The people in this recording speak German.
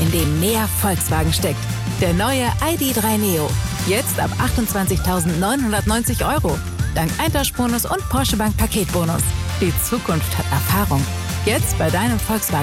in dem mehr Volkswagen steckt. Der neue ID.3 Neo. Jetzt ab 28.990 €. Dank Eintauschbonus und Porsche Bank Paketbonus. Die Zukunft hat Erfahrung. Jetzt bei deinem Volkswagen